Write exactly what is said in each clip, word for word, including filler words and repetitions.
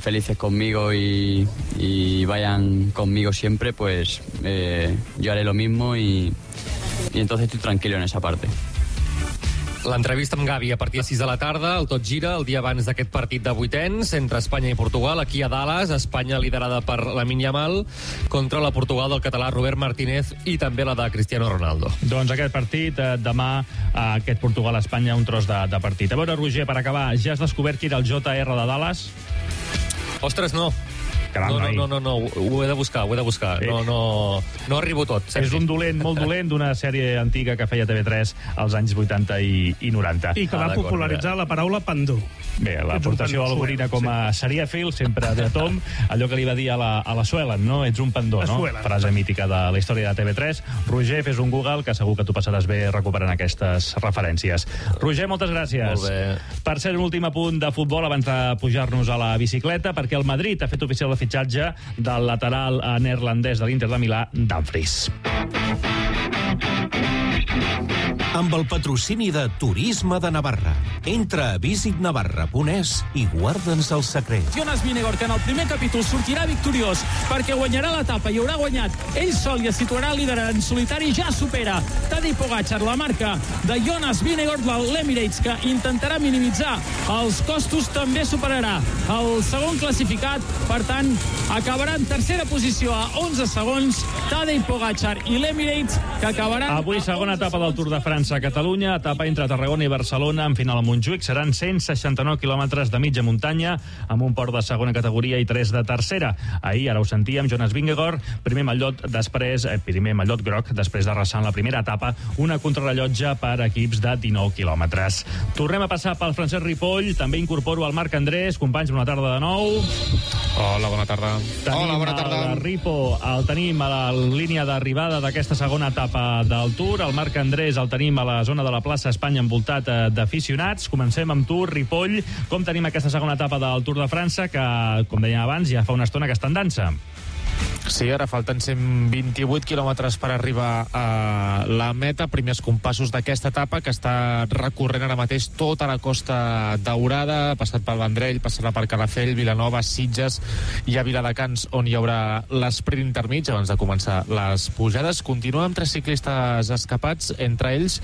felices conmigo y, y vayan conmigo siempre, pues eh, yo haré lo mismo y, y entonces estoy tranquilo en esa parte. L'entrevista amb Gavi a partir de sis de la tarda, el Tot Gira, el dia abans d'aquest partit de vuitens entre Espanya i Portugal, aquí a Dallas. Espanya liderada per Lamine Yamal contra la Portugal del català Robert Martínez i també la de Cristiano Ronaldo. Doncs aquest partit, eh, demà, eh, aquest Portugal-Espanya, un tros de, de partit. A veure, Roger, per acabar, ja has descobert qui era el J R de Dallas? Ostres, no. Caram, no, no, no, no, no, ho he de buscar, ho he de buscar. No, no, no arribo tot. Sergi. És un dolent, molt dolent, d'una sèrie antiga que feia T V tres als anys vuitanta i, i noranta. I que va ah, popularitzar la paraula pandó. Bé, l'aportació de l'Algorina com a seria Phil, sempre de Tom, allò que li va dir a la, a la Suelen, no? Ets un pandó, no? Frase mítica de la història de T V tres. Roger, fes un Google, que segur que tu passaràs bé recuperant aquestes referències. Roger, moltes gràcies. Molt bé. Per ser un últim apunt de futbol, abans de pujar-nos a la bicicleta, perquè el Madrid ha fet oficial el fitxatge del lateral neerlandès de l'Inter de Milà, Dumfries. Amb el patrocini de Turisme de Navarra. Entra a visit navarra punt es i guarda'ns el secret. Jonas Vingegaard, que en el primer capítol sortirà victoriós perquè guanyarà l'etapa i haurà guanyat ell sol i es situarà líder en solitari, ja supera Tadej Pogačar, la marca de Jonas Vingegaard. L'Emirates, que intentarà minimitzar els costos, també superarà el segon classificat, per tant acabarà en tercera posició a onze segons Tadej Pogačar i l'Emirates, que acabarà... Avui segona etapa del Tour de França a Catalunya, etapa entre Tarragona i Barcelona, en final a Montjuïc. Seran cent seixanta-nou quilòmetres de mitja muntanya, amb un port de segona categoria i tres de tercera. Ahir, ara ho sentíem, Jonas Vingegaard, primer mallot, després, eh, primer mallot groc, després d'arrasar en la primera etapa una contrarrellotge per equips de dinou quilòmetres. Tornem a passar pel Francesc Ripoll, també incorporo el Marc Andrés. Companys, bona tarda de nou. Hola, bona tarda. Tenim Hola, bona tarda. El Ripo, el tenim a la línia d'arribada d'aquesta segona etapa del Tour. El Marc Andrés el tenim a la zona de la plaça Espanya envoltat d'aficionats. Comencem amb tu, Ripoll. Com tenim aquesta segona etapa del Tour de França, que, com dèiem abans, ja fa una estona que està en dansa? Sí, ara falten cent vint-i-vuit quilòmetres per arribar a la meta. Primers compassos d'aquesta etapa, que està recorrent ara mateix tota la Costa Daurada, passat pel Vendrell, passarà per Calafell, Vilanova, Sitges i a Viladecans, on hi haurà l'esprint intermig abans de començar les pujades. Continua amb tres ciclistes escapats, entre ells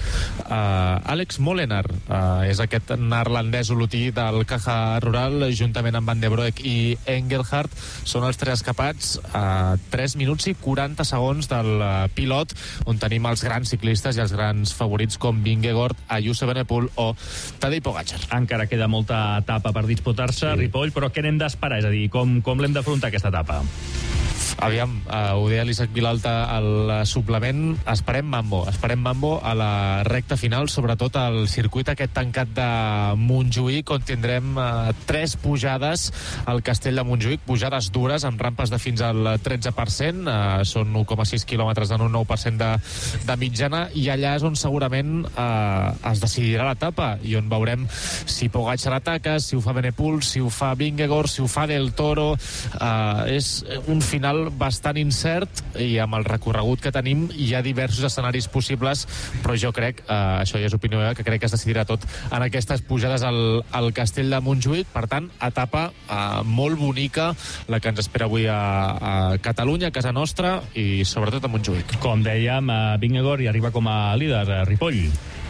eh, Alex Molenaar, eh, és aquest neerlandès olotí del Caja Rural, juntament amb Van de Broek i Engelhardt. Són els tres escapats a tres minuts i quaranta segons del pilot, on tenim els grans ciclistes i els grans favorits com Vingegaard, Ayuso Benepul o Tadej Pogačar. Encara queda molta etapa per disputar-se, sí. Ripoll, però què n'hem d'esperar? És a dir, com, com l'hem d'afrontar aquesta etapa? Aviam, uh, ho deia l'Isaac Vilalta al suplement, esperem mambo, esperem mambo a la recta final, sobretot al circuit aquest tancat de Montjuïc, on tindrem uh, tres pujades al castell de Montjuïc, pujades dures amb rampes de fins al tretze per cent, uh, són un coma sis quilòmetres en un nou per cent de, de mitjana, i allà és on segurament uh, es decidirà l'etapa i on veurem si Pogačar ataca, si ho fa Benepul, si ho fa Vingegaard, si ho fa Del Toro. Uh, és un final bastant incert, i amb el recorregut que tenim hi ha diversos escenaris possibles, però jo crec, eh, això ja és opinió meva, que crec que es decidirà tot en aquestes pujades al, al castell de Montjuïc. Per tant, etapa eh, molt bonica la que ens espera avui a, a Catalunya, a casa nostra, i sobretot a Montjuïc. Com dèiem, eh, Vingegaard hi arriba com a líder, eh, Ripoll.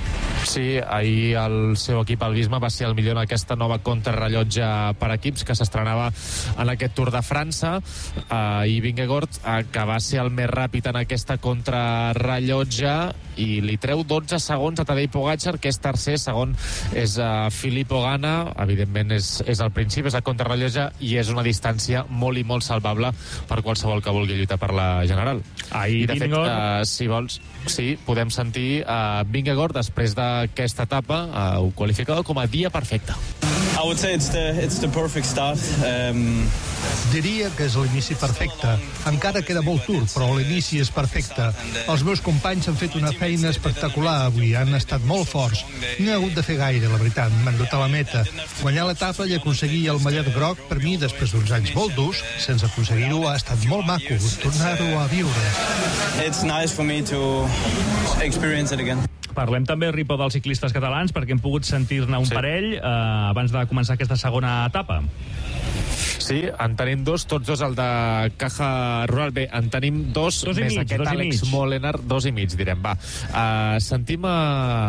Sí, ahir el seu equip, el Visma, va ser el millor en aquesta nova contrarrellotge per equips que s'estrenava en aquest Tour de França, uh, i Vingegaard, uh, que va ser el més ràpid en aquesta contrarrellotge, i li treu dotze segons a Tadej Pogačar, que és tercer. Segon és uh, Filippo Ganna. Evidentment és, és el principi, és el contrarrellotge, i és una distància molt i molt salvable per qualsevol que vulgui lluitar per la general. Ahir, I de fet, uh, si vols, sí, podem sentir uh, Vingegaard després d'aquesta etapa, uh, ho qualificava com a dia perfecte. I would say it's the, it's the perfect start. Um... Diria que és l'inici perfecte. Encara queda molt Tour, però l'inici és perfecte. Els meus companys han fet una feina espectacular avui, han estat molt forts. No he hagut de fer gaire, la veritat, m'han dut a la meta. Guanyar l'etapa i aconseguir el mallet groc, per mi, després d'uns anys molt durs, sense aconseguir-ho, ha estat molt maco, tornar-ho a viure. It's nice for me to experience it again. Parlem també, Ripo, dels ciclistes catalans, perquè hem pogut sentir-ne un sí. parell eh, abans de començar aquesta segona etapa. Sí, en tenim dos, tots dos el de Caja Rural. Bé, en tenim dos, dos més mig, aquest dos Àlex Molenar, dos i mig, direm, va. Uh, sentim a,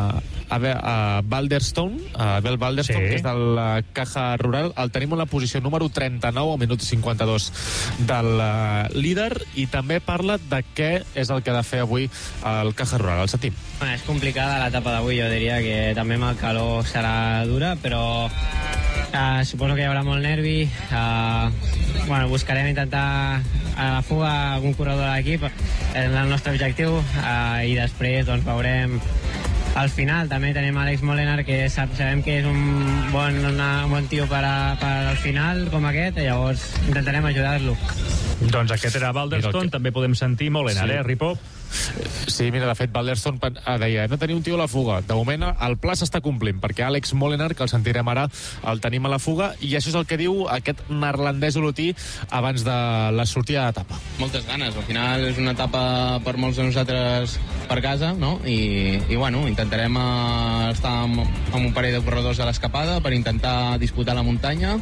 a, a Balderstone, a Bel Balderstone, sí, que és del uh, Caja Rural. El tenim en la posició número trenta-nou, al minut cinquanta-dos del uh, líder, i també parla de què és el que ha de fer avui el Caja Rural. El sentim. Bueno, és complicada l'etapa d'avui, jo diria que també amb el calor serà dura, però uh, suposo que hi haurà molt nervi. Uh, bueno, buscarem intentar a la fuga algun corredor de l'equip, és el nostre objectiu, uh, i després doncs veurem al final. També tenim Àlex Molenar, que sap, sabem que és un bon, una, un bon tio per, a, per al final com aquest, i llavors intentarem ajudar-lo. Doncs aquest era Balderstone, que... també podem sentir Molenar, sí. eh, Ripo? Sí, mira, de fet, Balderstone deia, no tenir un tio a la fuga. De moment, el pla s'està complint, perquè Àlex Molenar, que el sentirem ara, el tenim a la fuga, i això és el que diu aquest neerlandès olotí abans de la sortida d'etapa. Moltes ganes, al final és una etapa per molts de nosaltres per casa, no? I, i bueno, intentarem estar amb, amb un parell de corredors a l'escapada per intentar disputar la muntanya,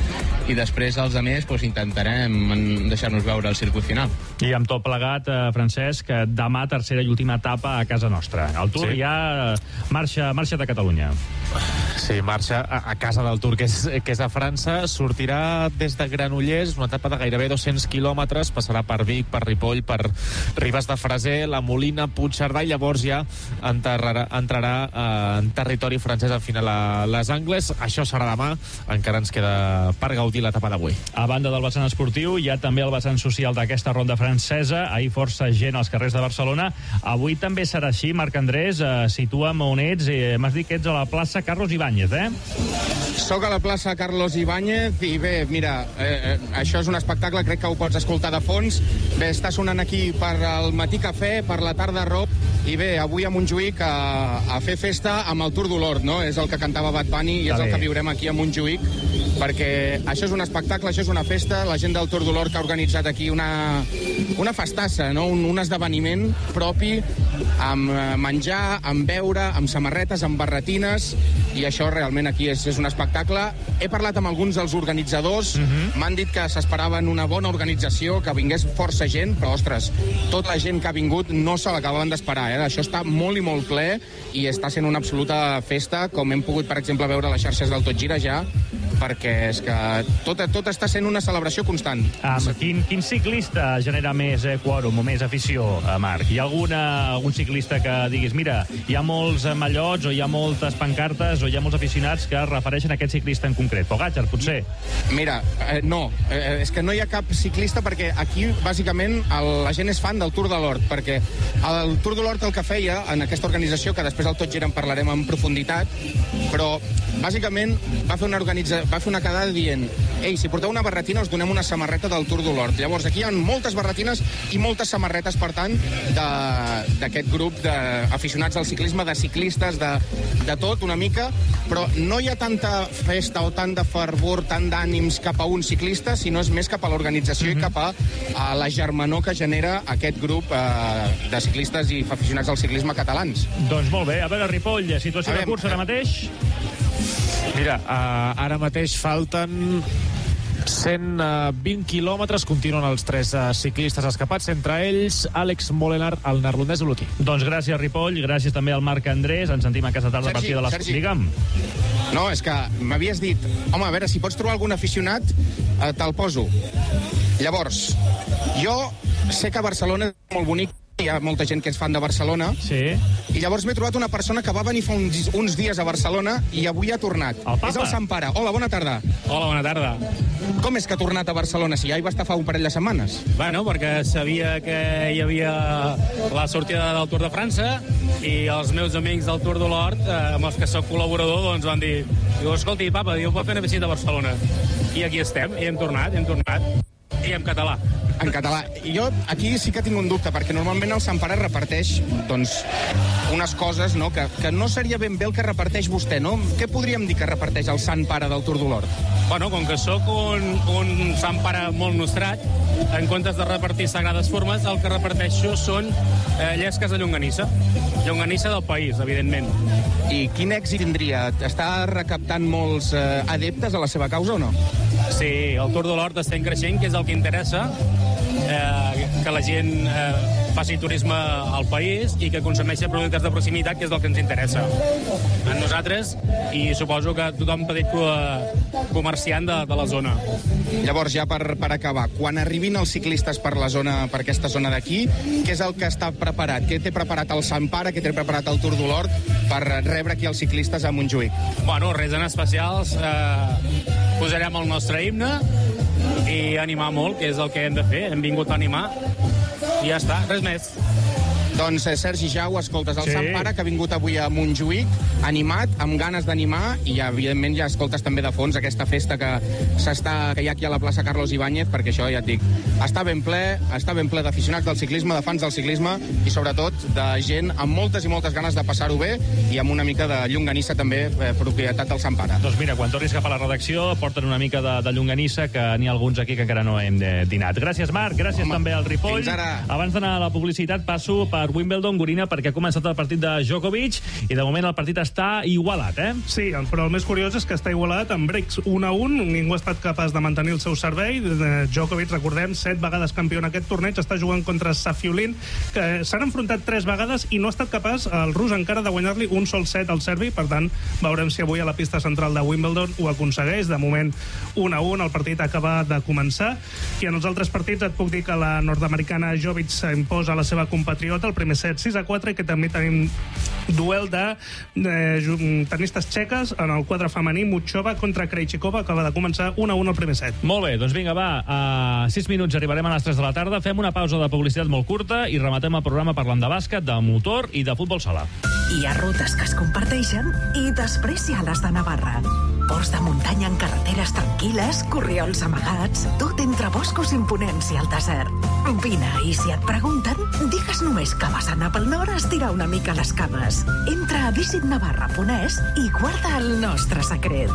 i després els altres pues, intentarem deixar-nos veure el circuit final. I amb tot plegat, eh, Francesc, demà tercera i última etapa a casa nostra. El Tour sí. ja marxa, marxa de Catalunya. Sí, marxa a, a casa del Tour, que és, que és a França. Sortirà des de Granollers, una etapa de gairebé dos-cents quilòmetres, passarà per Vic, per Ripoll, per Ribes de Freser, la Molina, Puigcerdà, i llavors ja entrarà, entrarà eh, en territori francès al final a les Angles. Això serà demà, encara ens queda per gaudir l'etapa d'avui. A banda del vessant esportiu, hi ha també el vessant social d'aquesta ronda francesa. Ahir força gent als carrers de Barcelona. Avui també serà així, Marc Andrés. Eh, situa'm on ets. Eh, M'has dit que ets a la plaça Carlos Ibáñez, eh? Soc a la plaça Carlos Ibáñez i bé, mira, eh, això és un espectacle, crec que ho pots escoltar de fons. Bé, està sonant aquí per al matí cafè, per la tarda rock, i bé, avui a Montjuïc a, a fer festa amb el Tour de l'Hort, no? És el que cantava Bad Bunny i és el que viurem aquí a Montjuïc, perquè això és un espectacle, això és una festa. La gent del Tour de l'Hort que ha organitzat aquí una, una festassa, no? un, un esdeveniment propi, amb menjar, amb beure, amb samarretes, amb barretines, i això realment aquí és, és un espectacle. He parlat amb alguns dels organitzadors, uh-huh. m'han dit que s'esperaven una bona organització, que vingués força gent, però, ostres, tota la gent que ha vingut no se l'acabaven d'esperar, eh? Això està molt i molt ple i està sent una absoluta festa, com hem pogut, per exemple, veure a les xarxes del Tot Gira ja, perquè és que tot, tot està sent una celebració constant. Um, quin, quin ciclista genera més eh, quòrum o més afició, eh, Marc? Hi ha alguna, algun ciclista que diguis, mira, hi ha molts mallots o hi ha moltes pancartes o hi ha molts aficionats que es refereixen a aquest ciclista en concret? Pogacar, potser? Mira, eh, no, eh, és que no hi ha cap ciclista, perquè aquí, bàsicament, el, la gent és fan del Tour de l'Hort, perquè el Tour de l'Hort el que feia en aquesta organització, que després al Tot Gira en parlarem en profunditat, però bàsicament va fer una organització, va fer una quedada dient, ei, si porteu una barretina us donem una samarreta del Tour de l'Hort. Llavors aquí hi ha moltes barretines i moltes samarretes, per tant, d'aquest grup d'aficionats al ciclisme, de ciclistes, de, de tot una mica, però no hi ha tanta festa o tant de fervor, tant d'ànims cap a un ciclista, sinó és més cap a l'organització mm-hmm. i cap a, a la germanor que genera aquest grup eh, de ciclistes i aficionats al ciclisme catalans. Doncs molt bé. A veure, Ripoll, situació de cursa ara mateix? Mira, uh, ara mateix falten cent vint quilòmetres, continuen els tres uh, ciclistes escapats, entre ells Àlex Molenar, el neerlandès olotí. Doncs gràcies, Ripoll, gràcies també al Marc Andrés, ens sentim aquesta tarda Sergi, a partir de les... Sergi. Digue'm. No, és que m'havies dit, home, a veure, si pots trobar algun aficionat, eh, te'l poso. Llavors, jo sé que Barcelona és molt bonic, hi ha molta gent que és fan de Barcelona, sí. I llavors m'he trobat una persona que va venir fa uns, uns dies a Barcelona i avui ha tornat. El Papa? És el Sant Pare. Hola, bona tarda. Hola, bona tarda. Com és que ha tornat a Barcelona, si ja hi va estar fa un parell de setmanes? Bueno, perquè sabia que hi havia la sortida del Tour de França i els meus amics del Tour de l'Hort, eh, amb els que soc col·laborador, doncs van dir, diu, escolti, papa, diu, pot fer una visita a Barcelona. I aquí estem, i hem tornat, hem tornat, i en català. En català. Jo aquí sí que tinc un dubte, perquè normalment el Sant Pare reparteix, doncs, unes coses, no?, que, que no seria ben bé el que reparteix vostè, no? Què podríem dir que reparteix el Sant Pare del Tour de l'Hort? Bueno, com que sóc un, un Sant Pare molt nostrat, en comptes de repartir sagrades formes, el que reparteixo són eh, llesques de llonganissa. Llonganissa del país, evidentment. I quin èxit tindria? Està recaptant molts eh, adeptes a la seva causa o no? Sí, el Tour de l'Hort estem creixent, que és el que interessa, eh, que la gent eh, faci turisme al país i que consumeixi productes de proximitat, que és el que ens interessa a nosaltres i suposo que tothom petit comerciant de, de la zona. Llavors, ja per, per acabar, quan arribin els ciclistes per la zona, per aquesta zona d'aquí, què és el que està preparat? Què té preparat el Sant Pare, què té preparat el Tour de l'Hort per rebre aquí els ciclistes a Montjuïc? Bueno, res en especials. Eh, posarem el nostre himne i animar molt, que és el que hem de fer. Hem vingut a animar i ja està, res més. Doncs eh, Sergi Jau, escoltes el Sí. Sant Pare, que ha vingut avui a Montjuïc, animat, amb ganes d'animar, i ja, evidentment ja escoltes també de fons aquesta festa que s'està que hi ha aquí a la plaça Carlos Ibáñez, perquè això, ja et dic, està ben ple, està ben ple d'aficionats del ciclisme, de fans del ciclisme, i sobretot de gent amb moltes i moltes ganes de passar-ho bé, i amb una mica de llonganissa també, eh, propietat del Sant Pare. Doncs mira, quan tornis cap a la redacció, porten una mica de, de llonganissa, que n'hi ha alguns aquí que encara no hem de, dinat. Gràcies, Marc, gràcies Home, també al Ripoll. fins ara. Abans d'anar a la publicitat, passo per Wimbledon, Gorina, perquè ha començat el partit de Djokovic, i de moment el partit està igualat, eh? Sí, però el més curiós és que està igualat amb breaks un a un, ningú ha estat capaç de mantenir el seu servei. Djokovic, recordem, set vegades campió en aquest torneig, està jugant contra Safiullin, que s'han enfrontat tres vegades i no ha estat capaç el rus encara de guanyar-li un sol set al servi. Per tant, veurem si avui a la pista central de Wimbledon ho aconsegueix. De moment, un a un, el partit acaba de començar, i en els altres partits et puc dir que la nord-americana Jovic s'imposa a la seva compatriota el primer set sis a quatre, i que també tenim duel de eh, tenistes txeques en el quadre femení. Muchova contra Krejcikova, acaba de començar un a un al primer set. Molt bé, doncs vinga, va, a sis minuts arribarem a les tres de la tarda, fem una pausa de publicitat molt curta i rematem el programa parlant de bàsquet, de motor i de futbol sala. Hi ha rutes que es comparteixen i després hi ha les de Navarra. Ports de muntanya en carreteres tranquil·les, corriols amagats, tot entre boscos imponents i el desert. Vine, i si et pregunten, digues només que vas anar pel nord a estirar una mica les cames. Entra a visit navarra punt es i guarda el nostre secret.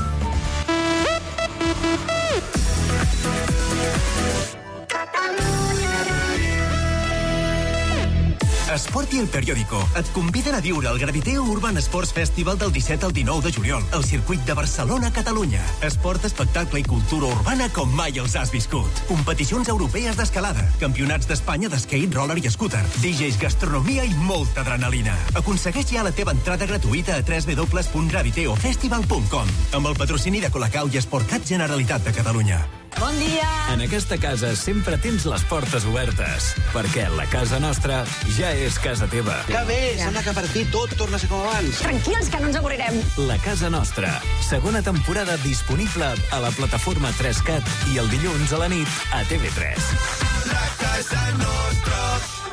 Esport i El Periódico et conviden a viure el Graviteo Urban Sports Festival del disset al dinou de juliol al circuit de Barcelona, Catalunya. Esport, espectacle i cultura urbana com mai els has viscut. Competicions europees d'escalada, campionats d'Espanya d'skate, roller i scooter, D Js, gastronomia i molta adrenalina. Aconsegueix ja la teva entrada gratuïta a w w w punt graviteo festival punt com amb el patrocini de Colacau i Esportcat Generalitat de Catalunya. Bon dia! En aquesta casa sempre tens les portes obertes, perquè la casa nostra ja és casa teva. Que bé! Sembla que per fi tot torna a ser com abans. Tranquils, que no ens avorrirem. La casa nostra. Segona temporada disponible a la plataforma tres cat i el dilluns a la nit a T V tres. La casa nostra.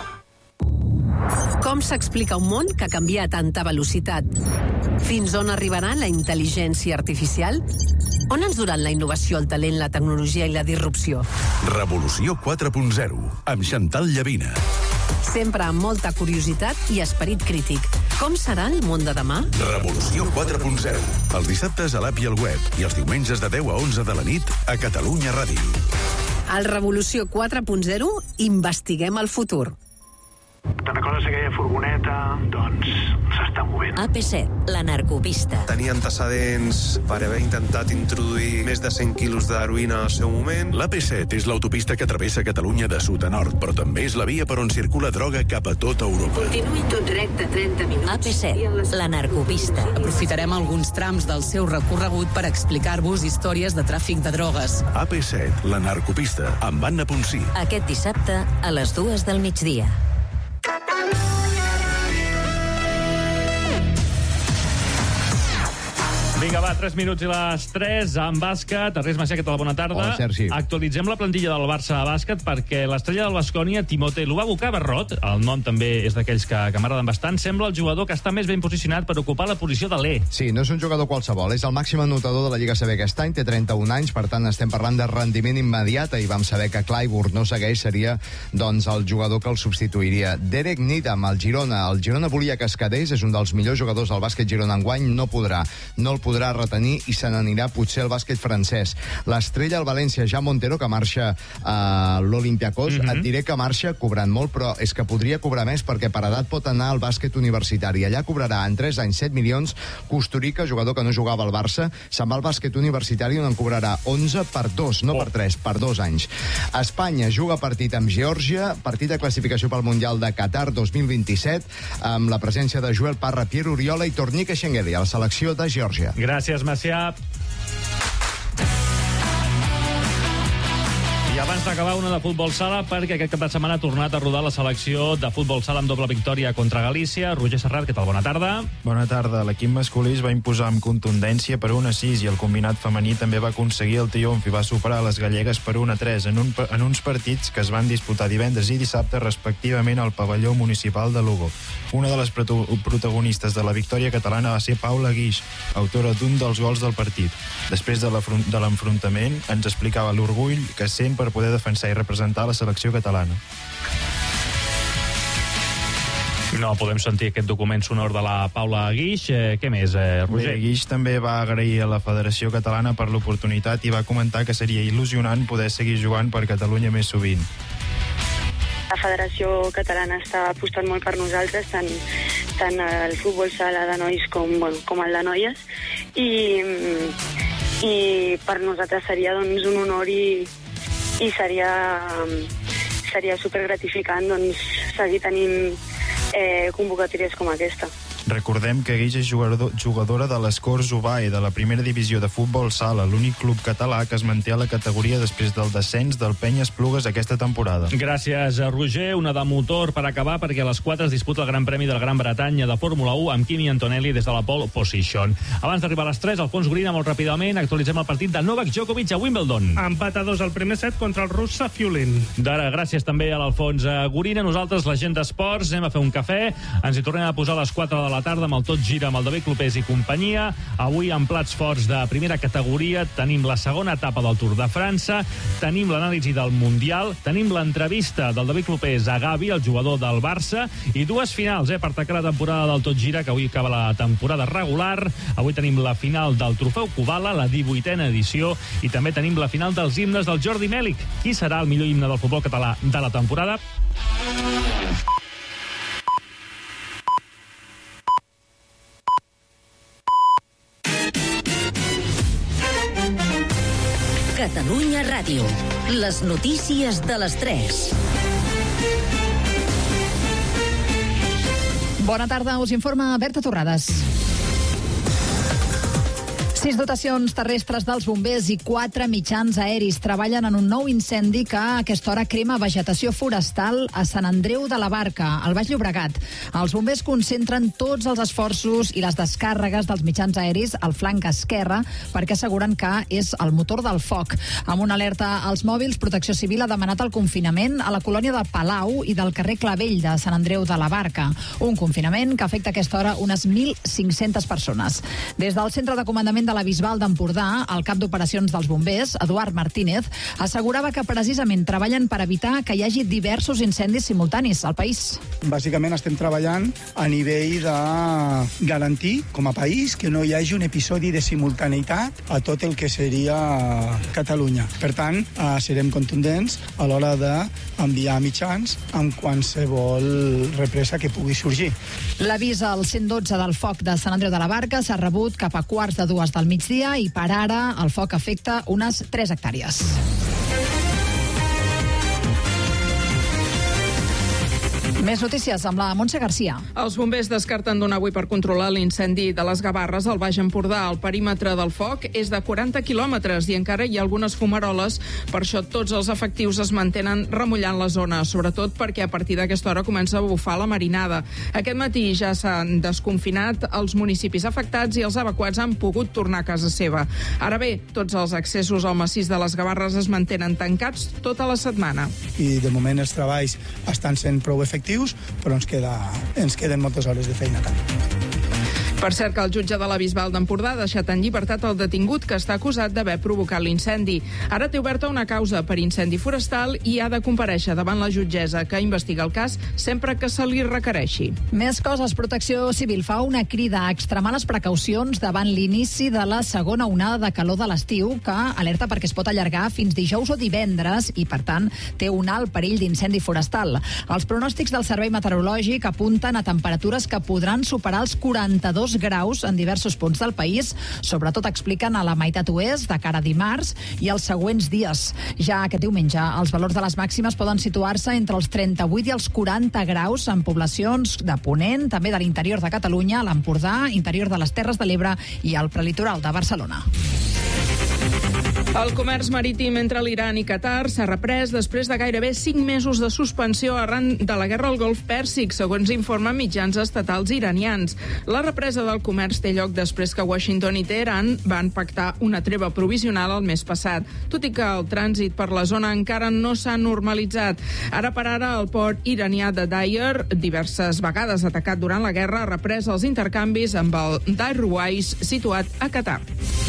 Com s'explica un món que canvia a tanta velocitat? Fins on arribarà la intel·ligència artificial? On ens duran la innovació, el talent, la tecnologia i la disrupció? Revolució quatre punt zero, amb Chantal Llavina. Sempre amb molta curiositat i esperit crític. Com serà el món de demà? Revolució quatre punt zero. Els dissabtes a l'app i al web i els diumenges de deu a onze de la nit a Catalunya Ràdio. Al Revolució quatre punt zero investiguem el futur. Te'n recordes aquella furgoneta? Doncs s'està movent. A P set, la narcopista. Tenia antecedents per haver intentat introduir més de cent quilos d'heroïna al seu moment. L'A P set és l'autopista que travessa Catalunya de sud a nord, però també és la via per on circula droga cap a tota Europa. Continuï tot recte trenta minuts. A P set, la narcopista. Aprofitarem alguns trams del seu recorregut per explicar-vos històries de tràfic de drogues. A P set, la narcopista, amb Anna Ponsí. Aquest dissabte a les dues del migdia. Vinga, va, tres minuts i les tres, amb bàsquet. Ernest Macià, què tal? Bona tarda. Hola, Sergi. Actualitzem la plantilla del Barça a bàsquet perquè l'estrella del Baskonia, Timote Lubavuka Barrot, el nom també és d'aquells que, que m'agraden bastant, sembla el jugador que està més ben posicionat per ocupar la posició de l'E. Sí, no és un jugador qualsevol, és el màxim anotador de la Lliga C B aquest any, té trenta-un anys, per tant estem parlant de rendiment immediat, i vam saber que Clyburn no segueix, seria doncs el jugador que el substituiria. Derek Needham, el Girona. El Girona volia que es quedés, és un dels millors jugadors del bàsquet Girona enguany, no podrà. No el podrà podrà retenir i se n'anirà potser al bàsquet francès. L'estrella al València, ja Montero, que marxa a l'Olympiacos, mm-hmm. et diré que marxa cobrant molt, però és que podria cobrar més perquè per edat pot anar al bàsquet universitari. Allà cobrarà en tres anys set milions. Costurica, jugador que no jugava al Barça, se'n va al bàsquet universitari on en cobrarà onze per dos, no oh. per tres, per dos anys. Espanya juga partit amb Geòrgia, partit de classificació pel Mundial de Qatar dos mil vint-i-set, amb la presència de Joel Parra, Pierre Oriola i Tornik Eshengeli a la selecció de Geòrgia. Gràcies, Macià. I abans d'acabar, una de futbol sala, perquè aquest cap de setmana ha tornat a rodar la selecció de futbol sala amb doble victòria contra Galícia. Roger Serrat, què tal? Bona tarda. Bona tarda. L'equip masculí es va imposar amb contundència per un a sis i el combinat femení també va aconseguir el triomf i va superar les gallegues per un a tres en, un, en uns partits que es van disputar divendres i dissabte respectivament al pavelló municipal de Lugo. Una de les protagonistes de la victòria catalana va ser Paula Guix, autora d'un dels gols del partit. Després de l'enfrontament ens explicava l'orgull que sent per poder defensar i representar la selecció catalana. No podem sentir aquest document sonor de la Paula Guix. Eh, què més, eh, Roger? Bé, Guix també va agrair a la Federació Catalana per l'oportunitat i va comentar que seria il·lusionant poder seguir jugant per Catalunya més sovint. La Federació Catalana està apostant molt per nosaltres, tant, tant el futbol sala de nois com, bueno, com el de noies, i, i per nosaltres seria doncs, un honor i, i seria, seria supergratificant doncs, seguir tenint eh, convocatòries com aquesta. Recordem que Guix és jugador, jugadora de l'Escorts Ubae, de la primera divisió de futbol sala, l'únic club català que es manté a la categoria després del descens del Penya Esplugues aquesta temporada. Gràcies, Roger. Una de motor per acabar, perquè a les quatre es disputa el Gran Premi de la Gran Bretanya de Fórmula u amb Kimi Antonelli des de la pole position. Abans d'arribar a les tres, Alfons Gorina, molt ràpidament, actualitzem el partit de Novak Djokovic a Wimbledon. Empat a dos al primer set contra el rus Safiulin. D'ara, gràcies també a l'Alfons Gorina. Nosaltres, la gent d'esports, anem a fer un cafè. Ens hi tornem a posar a les quatre de la tarda amb el Tot Gira, amb el David Clopés i companyia. Avui, amb plats forts de primera categoria, tenim la segona etapa del Tour de França, tenim l'anàlisi del Mundial, tenim l'entrevista del David Clopés a Gavi, el jugador del Barça, i dues finals eh, per tancar la temporada del Tot Gira, que avui acaba la temporada regular. Avui tenim la final del Trofeu Kubala, la divuitena edició, i també tenim la final dels himnes del Jordi Mèlic. Qui serà el millor himne del futbol català de la temporada? Catalunya Ràdio. Les notícies de les tres. Bona tarda, us informa Berta Torrades. Sis dotacions terrestres dels bombers i quatre mitjans aeris treballen en un nou incendi que a aquesta hora crema vegetació forestal a Sant Andreu de la Barca, al Baix Llobregat. Els bombers concentren tots els esforços i les descàrregues dels mitjans aeris al flanc esquerre perquè asseguren que és el motor del foc. Amb una alerta als mòbils, Protecció Civil ha demanat el confinament a la colònia de Palau i del carrer Clavell de Sant Andreu de la Barca. Un confinament que afecta a aquesta hora unes mil cinc-centes persones. Des del Centre de Comandament de la Bisbal d'Empordà, el cap d'operacions dels bombers, Eduard Martínez, assegurava que precisament treballen per evitar que hi hagi diversos incendis simultanis al país. Bàsicament estem treballant a nivell de garantir, com a país, que no hi hagi un episodi de simultaneïtat a tot el que seria Catalunya. Per tant, serem contundents a l'hora d'enviar mitjans amb qualsevol represa que pugui sorgir. L'avís al cent dotze del foc de Sant Andreu de la Barca s'ha rebut cap a quarts de dues del migdia i per ara el foc afecta unes tres hectàrees. Més notícies amb la Montse Garcia. Els bombers descarten donar avui per controlar l'incendi de les Gavarres al Baix Empordà. El perímetre del foc és de quaranta quilòmetres i encara hi ha algunes fumaroles. Per això tots els efectius es mantenen remullant la zona, sobretot perquè a partir d'aquesta hora comença a bufar la marinada. Aquest matí ja s'han desconfinat els municipis afectats i els evacuats han pogut tornar a casa seva. Ara bé, tots els accessos al massís de les Gavarres es mantenen tancats tota la setmana. I de moment els treballs estan sent prou efectius, però ens, queda, ens queden moltes hores de feina. Per cert, que el jutge de la Bisbal d'Empordà ha deixat en llibertat el detingut que està acusat d'haver provocat l'incendi. Ara té oberta una causa per incendi forestal i ha de comparèixer davant la jutgessa que investiga el cas sempre que se li requereixi. Més coses. Protecció Civil fa una crida a extremar les precaucions davant l'inici de la segona onada de calor de l'estiu, que alerta perquè es pot allargar fins dijous o divendres i, per tant, té un alt perill d'incendi forestal. Els pronòstics del Servei Meteorològic apunten a temperatures que podran superar els quaranta-dos graus en diversos punts del país, sobretot expliquen a la meitat oest de cara a dimarts i els següents dies. Ja aquest diumenge, els valors de les màximes poden situar-se entre els trenta-vuit i els quaranta graus en poblacions de Ponent, també de l'interior de Catalunya, l'Empordà, interior de les Terres de l'Ebre i el prelitoral de Barcelona. El comerç marítim entre l'Iran i Qatar s'ha reprès després de gairebé cinc mesos de suspensió arran de la guerra al Golf Pèrsic, segons informen mitjans estatals iranians. La represa del comerç té lloc després que Washington i Teheran van pactar una treva provisional el mes passat, tot i que el trànsit per la zona encara no s'ha normalitzat. Ara per ara, el port iranià de Daher, diverses vegades atacat durant la guerra, ha reprès els intercanvis amb el Dair Ruwais, situat a Qatar.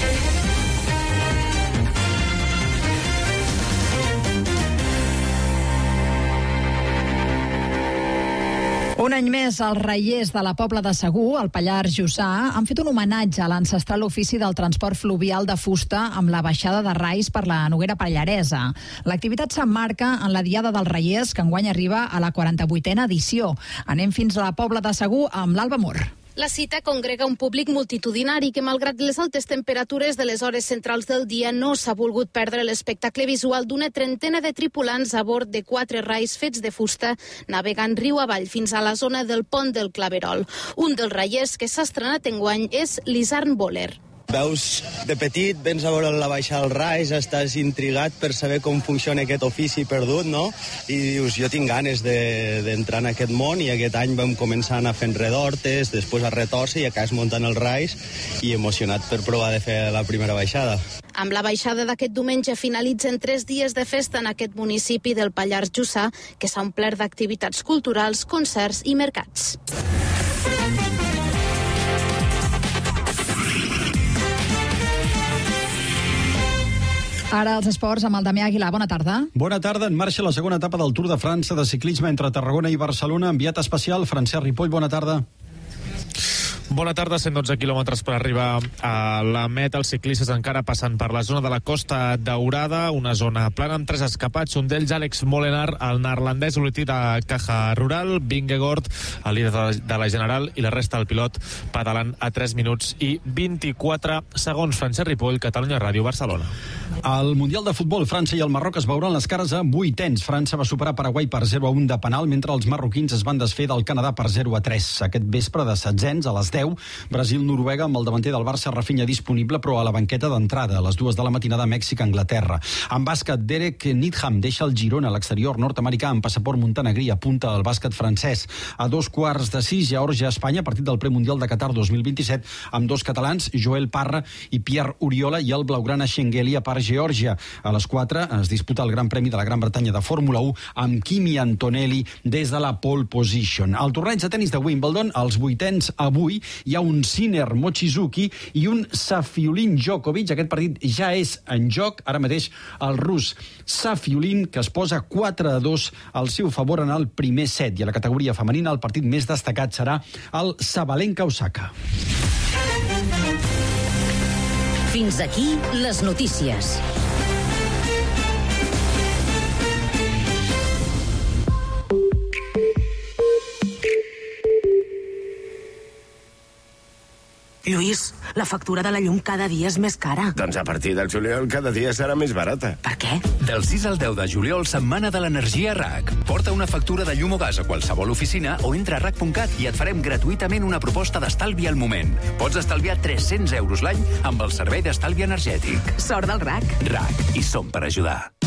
Un any més, els reiers de la Pobla de Segur, al Pallars Jussà, han fet un homenatge a l'ancestral ofici del transport fluvial de fusta amb la baixada de rais per la Noguera Pallaresa. L'activitat s'emmarca en la Diada dels Reiers, que enguany arriba a la quaranta-vuitena edició. Anem fins a la Pobla de Segur amb l'Alba Mor. La cita congrega un públic multitudinari que, malgrat les altes temperatures de les hores centrals del dia, no s'ha volgut perdre l'espectacle visual d'una trentena de tripulants a bord de quatre rais fets de fusta navegant riu avall fins a la zona del pont del Claverol. Un dels reiers que s'ha estrenat enguany és l'Isarn Boler. Veus de petit, vens a veure la baixada del rais, estàs intrigat per saber com funciona aquest ofici perdut, no? I dius, jo tinc ganes d'entrar de, en aquest món, i aquest any vam començar a anar fent redortes, després a retorça i acabes muntant el rais i emocionat per provar de fer la primera baixada. Amb la baixada d'aquest diumenge finalitzen tres dies de festa en aquest municipi del Pallars Jussà, que s'ha omplert d'activitats culturals, concerts i mercats. Ara els esports amb el Damià Aguilar. Bona tarda. Bona tarda. En marxa la segona etapa del Tour de França de ciclisme entre Tarragona i Barcelona. Enviat especial, Francesc Ripoll. Bona tarda. Bona tarda, cent dotze quilòmetres per arribar a la meta. Els ciclistes encara passant per la zona de la Costa Daurada, una zona plana amb tres escapats, un d'ells Alex Molenaar, el neerlandès, l'últim de Caja Rural, Vingegaard, el líder de la General, i la resta del pilot pedalant a tres minuts i vint-i-quatre segons. Francesc Ripoll, Catalunya Ràdio, Barcelona. Al Mundial de Futbol, França i el Marroc es veuran les cares a vuitens. França va superar Paraguai per zero a un de penal, mentre els marroquins es van desfer del Canadà per zero a tres. Aquest vespre de setzents, a les deu, Brasil-Noruega, amb el davanter del Barça, Rafinha, disponible, però a la banqueta d'entrada. A les dues de la matinada, Mèxic-Anglaterra. En bàsquet, Derek Needham deixa el Girona a l'exterior nord-americà amb passaport montenegrí, apunta al bàsquet francès. A dos quarts de sis, Geòrgia-Espanya, partit del premundial de Qatar dos mil vint-i-set, amb dos catalans, Joel Parra i Pierre Oriola, i el blaugrana Schengelia per Geòrgia. A les quatre es disputa el Gran Premi de la Gran Bretanya de Fórmula u amb Kimi Antonelli des de la pole position. Al torneig de tenis de Wimbledon, als vuitens avui, hi ha un Sinner Mochizuki i un Safiullin Djokovic. Aquest partit ja és en joc. Ara mateix el rus Safiullin, que es posa quatre a dos al seu favor en el primer set. I a la categoria femenina, el partit més destacat serà el Sabalenka-Osaka. Fins aquí les notícies. Lluís, la factura de la llum cada dia és més cara. Doncs a partir del juliol cada dia serà més barata. Per què? Del sis al deu de juliol, setmana de l'energia RAC. Porta una factura de llum o gas a qualsevol oficina o entra a rac punt cat i et farem gratuïtament una proposta d'estalvi al moment. Pots estalviar tres-cents euros l'any amb el servei d'estalvi energètic. Sort del RAC. RAC. I som per ajudar.